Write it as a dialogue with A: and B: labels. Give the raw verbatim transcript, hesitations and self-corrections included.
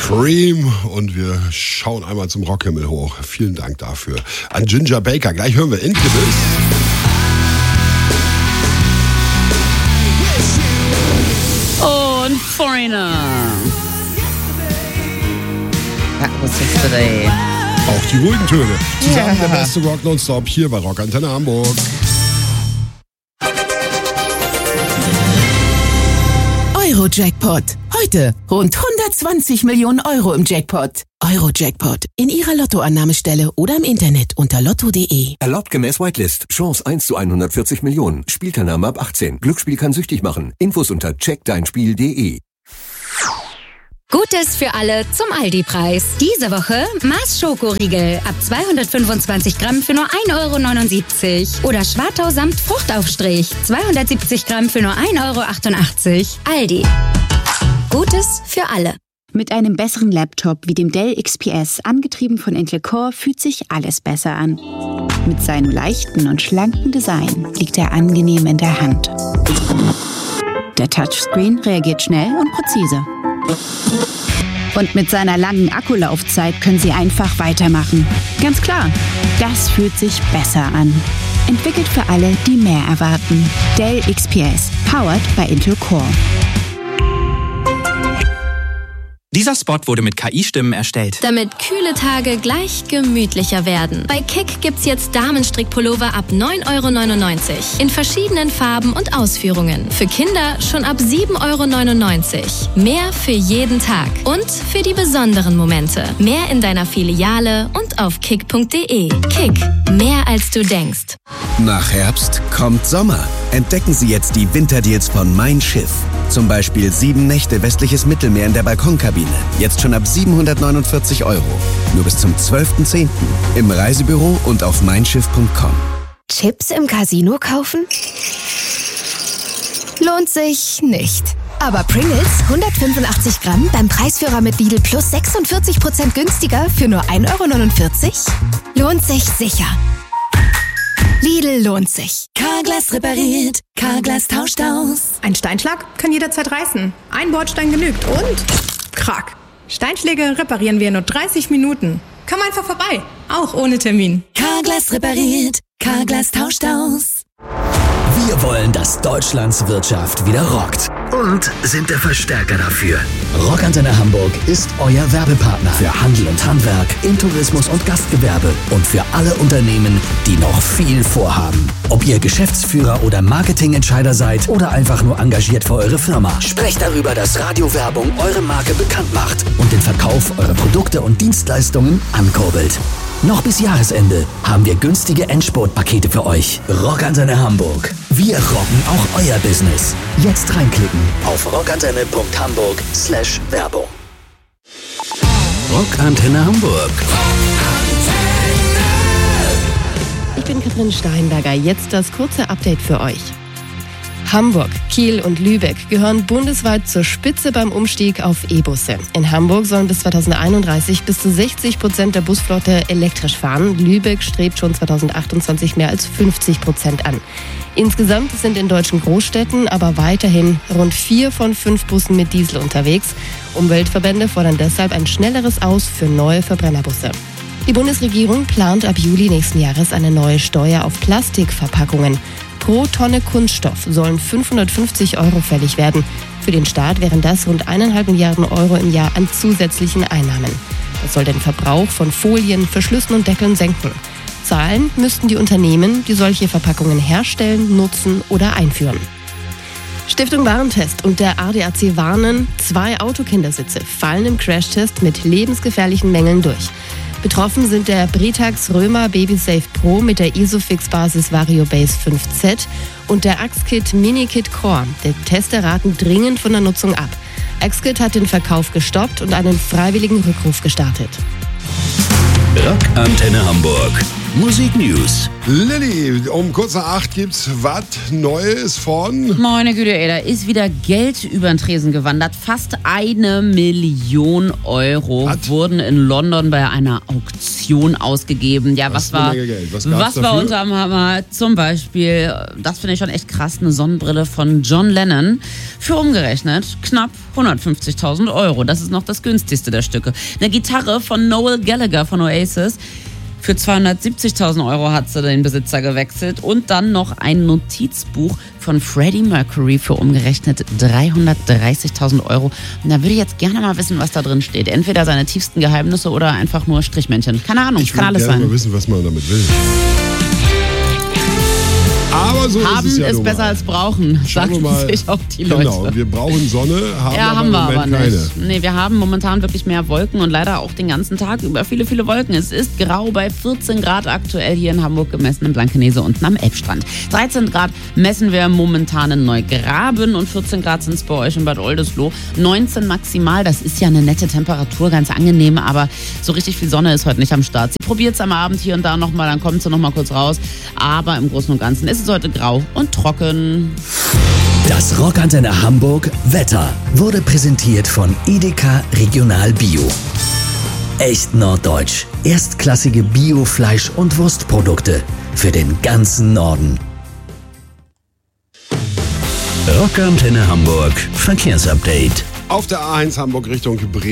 A: Scream und wir schauen einmal zum Rockhimmel hoch. Vielen Dank dafür an Ginger Baker. Gleich hören wir Incubus.
B: Und Foreigner. That was yesterday.
A: Auch die ruhigen Töne. Zusammen yeah. Der beste Rock nonstop hier bei Rockantenne Hamburg.
C: Euro-Jackpot. Heute rund hundertzwanzig Millionen Euro im Jackpot. Euro-Jackpot. In Ihrer Lottoannahmestelle oder im Internet unter lotto punkt de.
D: Erlaubt gemäß Whitelist. Chance eins zu hundertvierzig Millionen. Spielteilnahme ab achtzehn. Glücksspiel kann süchtig machen. Infos unter check dein spiel punkt de.
E: Gutes für alle zum Aldi-Preis. Diese Woche Mars Schokoriegel ab zweihundertfünfundzwanzig Gramm für nur ein Euro neunundsiebzig. Oder Schwartau samt Fruchtaufstrich zweihundertsiebzig Gramm für nur ein Euro achtundachtzig. Aldi. Gutes für alle.
F: Mit einem besseren Laptop wie dem Dell X P S, angetrieben von Intel Core, fühlt sich alles besser an. Mit seinem leichten und schlanken Design liegt er angenehm in der Hand. Der Touchscreen reagiert schnell und präzise. Und mit seiner langen Akkulaufzeit können Sie einfach weitermachen. Ganz klar, das fühlt sich besser an. Entwickelt für alle, die mehr erwarten. Dell X P S, powered by Intel Core.
G: Dieser Spot wurde mit K I-Stimmen erstellt.
E: Damit kühle Tage gleich gemütlicher werden. Bei Kick gibt's jetzt Damenstrickpullover ab neun Euro neunundneunzig. In verschiedenen Farben und Ausführungen. Für Kinder schon ab sieben Euro neunundneunzig. Mehr für jeden Tag. Und für die besonderen Momente. Mehr in deiner Filiale und auf kick punkt de. Kick. Mehr als du denkst.
H: Nach Herbst kommt Sommer. Entdecken Sie jetzt die Winterdeals von Mein Schiff. Zum Beispiel sieben Nächte westliches Mittelmeer in der Balkonkabine. Jetzt schon ab siebenhundertneunundvierzig Euro. Nur bis zum zwölften zehnten im Reisebüro und auf mein schiff punkt com.
I: Chips im Casino kaufen? Lohnt sich nicht. Aber Pringles hundertfünfundachtzig Gramm beim Preisführer mit Lidl Plus sechsundvierzig Prozent günstiger für nur ein Euro neunundvierzig? Lohnt sich sicher. Lidl lohnt sich.
J: Carglass repariert, Carglass tauscht aus.
K: Ein Steinschlag kann jederzeit reißen. Ein Bordstein genügt und krack. Steinschläge reparieren wir in nur dreißig Minuten. Komm einfach vorbei, auch ohne Termin.
J: Carglass repariert, Carglass tauscht aus.
L: Wir wollen, dass Deutschlands Wirtschaft wieder rockt. Und sind der Verstärker dafür. Rockantenne Hamburg ist euer Werbepartner für Handel und Handwerk, im Tourismus und Gastgewerbe und für alle Unternehmen, die noch viel vorhaben. Ob ihr Geschäftsführer oder Marketingentscheider seid oder einfach nur engagiert für eure Firma, sprecht darüber, dass Radiowerbung eure Marke bekannt macht und den Verkauf eurer Produkte und Dienstleistungen ankurbelt. Noch bis Jahresende haben wir günstige Endspurt-Pakete für euch. Rockantenne Hamburg. Wir rocken auch euer Business. Jetzt reinklicken auf rockantenne punkt hamburg slash Werbung.
M: Rockantenne Hamburg.
N: Ich bin Katrin Steinberger. Jetzt das kurze Update für euch. Hamburg, Kiel und Lübeck gehören bundesweit zur Spitze beim Umstieg auf E-Busse. In Hamburg sollen bis zweitausendeinunddreißig bis zu sechzig Prozent der Busflotte elektrisch fahren. Lübeck strebt schon zweitausendachtundzwanzig mehr als fünfzig Prozent an. Insgesamt sind in deutschen Großstädten aber weiterhin rund vier von fünf Bussen mit Diesel unterwegs. Umweltverbände fordern deshalb ein schnelleres Aus für neue Verbrennerbusse. Die Bundesregierung plant ab Juli nächsten Jahres eine neue Steuer auf Plastikverpackungen. Pro Tonne Kunststoff sollen fünfhundertfünfzig Euro fällig werden. Für den Staat wären das rund eineinhalb Milliarden Euro im Jahr an zusätzlichen Einnahmen. Das soll den Verbrauch von Folien, Verschlüssen und Deckeln senken. Zahlen müssten die Unternehmen, die solche Verpackungen herstellen, nutzen oder einführen. Stiftung Warentest und der A D A C warnen, zwei Autokindersitze fallen im Crashtest mit lebensgefährlichen Mängeln durch. Betroffen sind der Britax Römer BabySafe Pro mit der Isofix-Basis VarioBase fünf Z und der Axkit Mini-Kit Core. Die Tester raten dringend von der Nutzung ab. Axkit hat den Verkauf gestoppt und einen freiwilligen Rückruf gestartet.
M: Rockantenne Hamburg.
L: Musik News.
A: Lilly, um kurz nach acht gibt's was Neues von...
B: Meine Güte, ey, da ist wieder Geld über den Tresen gewandert. Fast eine Million Euro
A: What?
B: wurden in London bei einer Auktion ausgegeben. Ja, was,
A: Was
B: war,
A: eine Menge Geld. Was gab's
B: was war
A: dafür?
B: unterm Hammer? Zum Beispiel, das finde ich schon echt krass, eine Sonnenbrille von John Lennon für umgerechnet knapp hundertfünfzigtausend Euro. Das ist noch das günstigste der Stücke. Eine Gitarre von Noel Gallagher von Oasis. Für zweihundertsiebzigtausend Euro hat sie den Besitzer gewechselt. Und dann noch ein Notizbuch von Freddie Mercury für umgerechnet dreihundertdreißigtausend Euro. Und da würde ich jetzt gerne mal wissen, was da drin steht. Entweder seine tiefsten Geheimnisse oder einfach nur Strichmännchen. Keine Ahnung,
A: Ich
B: kann
A: will
B: alles
A: gerne
B: sein.
A: mal wissen, was man damit will. Aber so
B: Haben
A: ist es ja
B: ist
A: nun
B: besser
A: mal.
B: als brauchen,
A: Schauen wir
B: sagen
A: mal.
B: sich auch die Leute.
A: Genau, wir brauchen Sonne, haben
B: Ja,
A: aber
B: haben
A: im
B: wir
A: Moment
B: aber
A: keine.
B: nicht. Nee, wir haben momentan wirklich mehr Wolken und leider auch den ganzen Tag über viele, viele Wolken. Es ist grau bei vierzehn Grad aktuell hier in Hamburg gemessen in Blankenese unten am Elbstrand. dreizehn Grad messen wir momentan in Neugraben und vierzehn Grad sind es bei euch in Bad Oldesloe. neunzehn maximal, das ist ja eine nette Temperatur, ganz angenehm, aber so richtig viel Sonne ist heute nicht am Start. Sie probiert es am Abend hier und da nochmal, dann kommt sie nochmal kurz raus. Aber im Großen und Ganzen ist es heute grau und trocken.
L: Das Rockantenne Hamburg Wetter wurde präsentiert von Edeka Regional Bio. Echt norddeutsch. Erstklassige Bio-Fleisch- und Wurstprodukte für den ganzen Norden. Rockantenne Hamburg Verkehrsupdate.
A: Auf der A eins Hamburg Richtung Bremen.